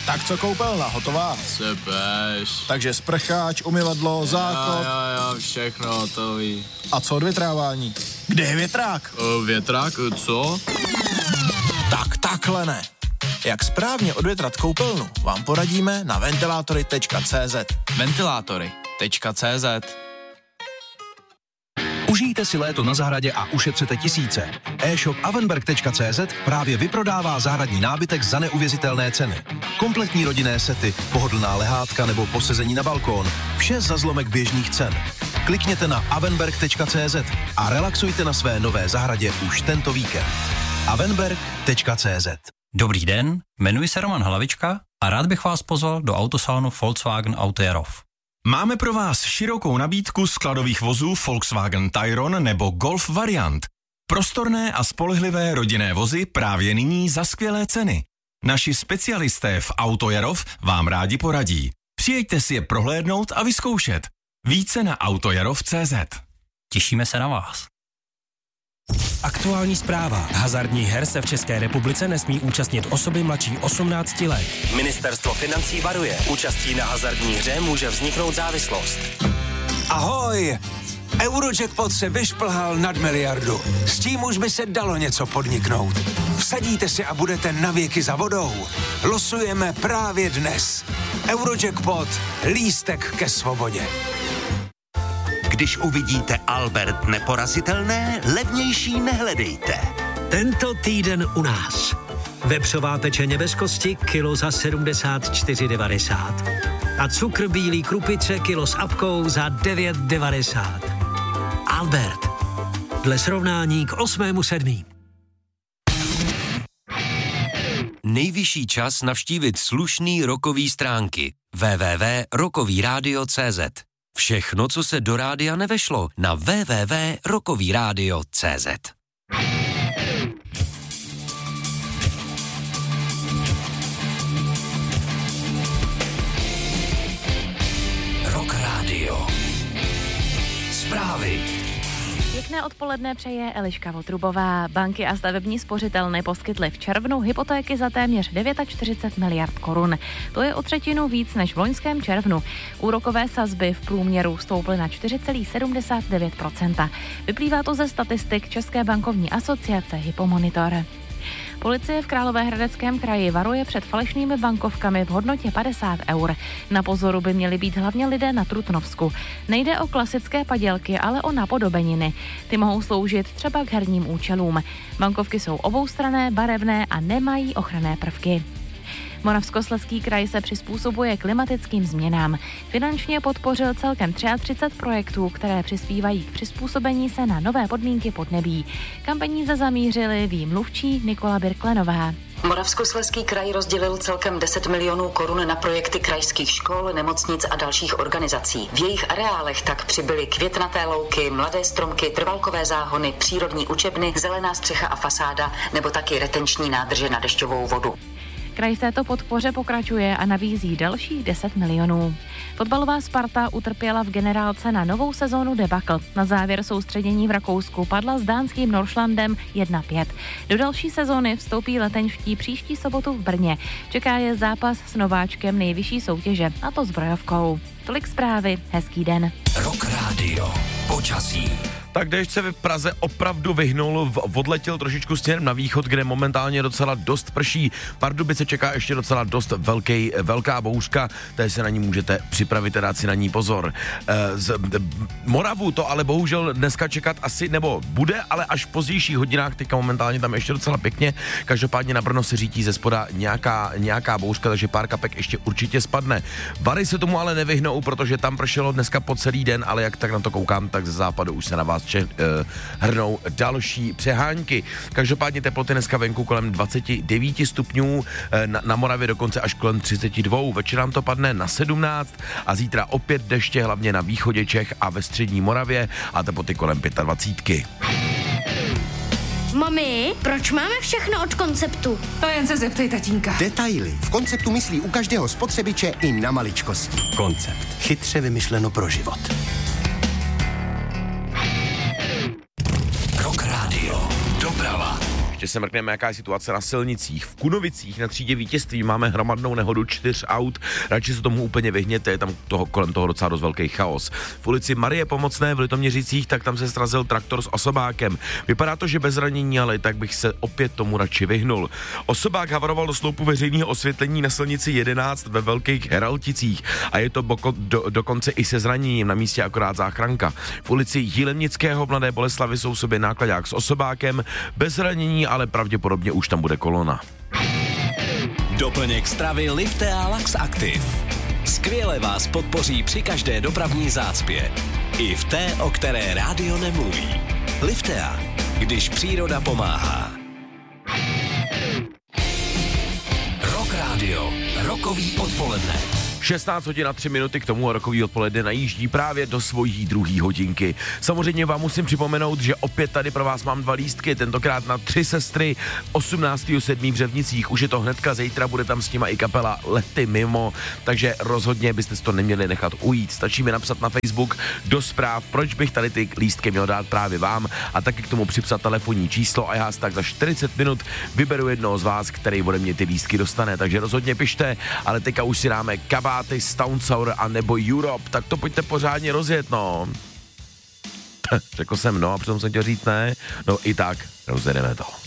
Tak co koupelna, hotová? Cepeš. Takže sprcháč, umyvadlo, záchod. Jo, všechno hotový. A co odvětrávání? Kde je větrák? Větrák? Co? Tak takhle ne. Jak správně odvětrat koupelnu, vám poradíme na ventilátory.cz. Ventilátory.cz. Užijte si léto na zahradě a ušetřete tisíce. E-shop avenberg.cz právě vyprodává zahradní nábytek za neuvěřitelné ceny. Kompletní rodinné sety, pohodlná lehátka nebo posezení na balkón. Vše za zlomek běžných cen. Klikněte na avenberg.cz a relaxujte na své nové zahradě už tento víkend. avenberg.cz. Dobrý den, jmenuji se Roman Hlavička a rád bych vás pozval do autosalonu Volkswagen Auto Jarov. Máme pro vás širokou nabídku skladových vozů Volkswagen Tayron nebo Golf variant. Prostorné a spolehlivé rodinné vozy právě nyní za skvělé ceny. Naši specialisté v Auto Jarov vám rádi poradí. Přijeďte si je prohlédnout a vyzkoušet. Více na autojarov.cz. Těšíme se na vás. Aktuální zpráva. Hazardních her se v České republice nesmí účastnit osoby mladší 18 let. Ministerstvo financí varuje. Účastí na hazardní hře může vzniknout závislost. Ahoj! Eurojackpot se vyšplhal nad miliardu. S tím už by se dalo něco podniknout. Vsadíte si a budete navěky za vodou. Losujeme právě dnes. Eurojackpot. Lístek ke svobodě. Když uvidíte Albert neporazitelné, levnější nehledejte. Tento týden u nás. Vepřová pečeně bez kosti, kilo za 74,90. A cukr bílý krupice, kilo s apkou za 9,90. Albert. Dle srovnání k 8.7. Nejvyšší čas navštívit slušný rokový stránky. www.rokovyradio.cz. Všechno, co se do rádia nevešlo, na www.rokovyradio.cz. Rock Radio. Zprávy. Pěkné odpoledne přeje Eliška Votrubová. Banky a stavební spořitelny poskytly v červnu hypotéky za téměř 49 miliard korun. To je o třetinu víc než v loňském červnu. Úrokové sazby v průměru stouply na 4,79%. Vyplývá to ze statistik České bankovní asociace Hypomonitor. Policie v Královéhradeckém kraji varuje před falešnými bankovkami v hodnotě 50 eur. Na pozoru by měli být hlavně lidé na Trutnovsku. Nejde o klasické padělky, ale o napodobeniny. Ty mohou sloužit třeba k herním účelům. Bankovky jsou oboustranné, barevné a nemají ochranné prvky. Moravskoslezský kraj se přizpůsobuje klimatickým změnám. Finančně podpořil celkem 33 projektů, které přispívají k přizpůsobení se na nové podmínky podnebí. Kam peníze zamířily, ví mluvčí Nikola Birklenová. Moravskoslezský kraj rozdělil celkem 10 milionů korun na projekty krajských škol, nemocnic a dalších organizací. V jejich areálech tak přibyly květnaté louky, mladé stromky, trvalkové záhony, přírodní učebny, zelená střecha a fasáda nebo taky retenční nádrže na dešťovou vodu. Kraj v této podpoře pokračuje a nabízí dalších 10 milionů. Fotbalová Sparta utrpěla v generálce na novou sezónu debakl. Na závěr soustředění v Rakousku padla s dánským Noršlandem 1-5. Do další sezóny vstoupí letenští příští sobotu v Brně. Čeká je zápas s nováčkem nejvyšší soutěže, a to zbrojovkou. Tolik zprávy, hezký den. Rock Radio. Počasí. Tak déšť se v Praze opravdu vyhnul, odletěl trošičku směrem na východ, kde momentálně docela dost prší. Pardubice čeká ještě docela dost velká bouřka, takže se na ní můžete připravit a dát si na ní pozor. Moravu to ale bohužel dneska čekat asi, nebo bude, ale až v pozdějších hodinách, teďka momentálně tam ještě docela pěkně. Každopádně na Brno se řítí ze spoda nějaká bouřka, takže pár kapek ještě určitě spadne. Vary se tomu ale nevyhnou, protože tam pršelo dneska po celý den, ale jak tak na to koukám, tak ze západu už se na vás hrnou další přehánky. Každopádně teploty dneska venku kolem 29 stupňů, na Moravě dokonce až kolem 32. Večer nám to padne na 17 a zítra opět deště, hlavně na východě Čech a ve střední Moravě a teploty kolem 25. Mami, proč máme všechno od Konceptu? To jen se zeptej tatínka. Detaily. V Konceptu myslí u každého spotřebiče i na maličkosti. Koncept. Chytře vymyšleno pro život. Rock Radio. Doprava. Ještě se mrkneme, jaká je situace na silnicích. V Kunovicích na třídě Vítězství máme hromadnou nehodu 4 aut. Radši se tomu úplně vyhněte, je tam kolem toho docela dost velký chaos. V ulici Marie Pomocné v Litoměřicích, tak tam se srazil traktor s osobákem. Vypadá to, že bez zranění, ale tak bych se opět tomu radši vyhnul. Osobák havaroval do sloupu veřejného osvětlení na silnici 11 ve Velkých Heralticích a je to dokonce i se zraněním, na místě akorát záchranka. V ulici Jílemnického v Mladé Boleslavi jsou sobě nákladák s osobákem, bez zranění, ale pravděpodobně už tam bude kolona. Doplněk stravy Liftea Lax Active. Skvěle vás podpoří při každé dopravní zácpě. I v té, o které rádio nemluví. Liftea, když příroda pomáhá. Rock Radio, rokový odpoledne. 16 hodin a 3 minuty, k tomu rokový odpoledne najíždí právě do svojí druhé hodinky. Samozřejmě vám musím připomenout, že opět tady pro vás mám 2 lístky, tentokrát na 3 sestry 18.7. v Řevnicích. Už je to hnedka, zítra bude tam s nima i kapela Lety mimo, takže rozhodně byste si to neměli nechat ujít. Stačí mi napsat na Facebook do zpráv, proč bych tady ty lístky měl dát právě vám a taky k tomu připsat telefonní číslo a já tak za 40 minut vyberu jednoho z vás, který ode mě ty lístky dostane, takže rozhodně pište, ale teďka už si dáme kabáty Stone Sour a nebo Europe, tak to pojďte pořádně rozjet, no. Řekl jsem no a přitom jsem chtěl říct ne, no i tak rozjedeme to.